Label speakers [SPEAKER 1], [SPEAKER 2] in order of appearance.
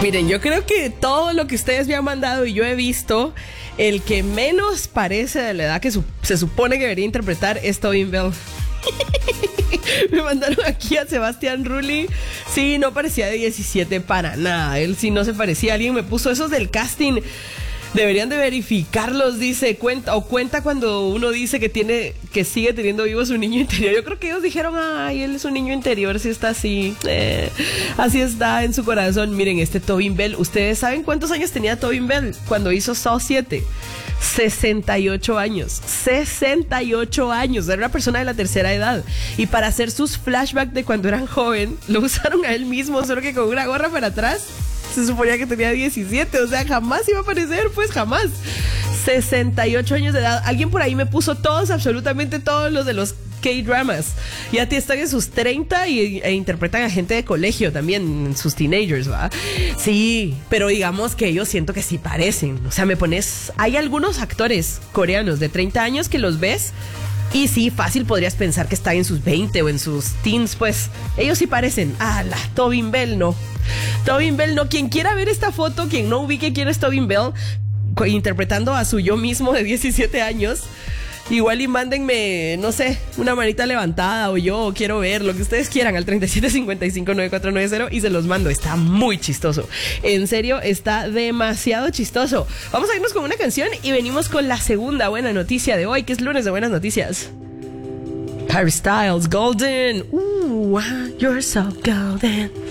[SPEAKER 1] Miren, yo creo que todo lo que ustedes me han mandado y yo he visto, el que menos parece de la edad que se supone que debería interpretar es Tobin Bell. Me mandaron aquí a Sebastián Rulli. Sí, no parecía de 17 para nada. Él sí no se parecía. Alguien me puso esos del casting. Deberían de verificarlos, dice, cuenta cuando uno dice que sigue teniendo vivo su niño interior. Yo creo que ellos dijeron, ay, él es un niño interior, si está así, así está en su corazón. Miren, este Tobin Bell, ¿ustedes saben cuántos años tenía Tobin Bell cuando hizo Saw 7? 68 años, 68 años, era una persona de la tercera edad. Y para hacer sus flashbacks de cuando eran joven, lo usaron a él mismo, solo que con una gorra para atrás. Se suponía que tenía 17, o sea, jamás iba a aparecer, pues jamás. 68 años de edad. Alguien por ahí me puso absolutamente todos los de los K-dramas. Ya están en sus 30 e interpretan a gente de colegio también, sus teenagers, ¿va? Sí, pero digamos que ellos siento que sí parecen. O sea, hay algunos actores coreanos de 30 años que los ves y sí, fácil podrías pensar que están en sus 20 o en sus teens, pues ellos sí parecen. Tobin Bell no. Tobin Bell no. Quien quiera ver esta foto, quien no ubique quién es Tobin Bell interpretando a su yo mismo de 17 años, igual y mándenme, no sé, una manita levantada o yo quiero ver lo que ustedes quieran al 37559490 y se los mando. Está muy chistoso. En serio, está demasiado chistoso. Vamos a irnos con una canción y venimos con la segunda buena noticia de hoy, que es lunes de buenas noticias. Harry Styles, Golden. You're so golden.